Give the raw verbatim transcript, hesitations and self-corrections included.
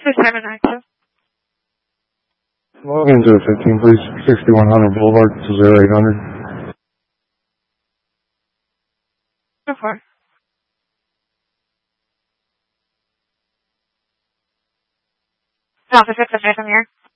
is seven nine two. Log into the fifteen, please. sixty-one hundred Boulevard to zero eight hundred. Go for it. Alpha six, I'm here.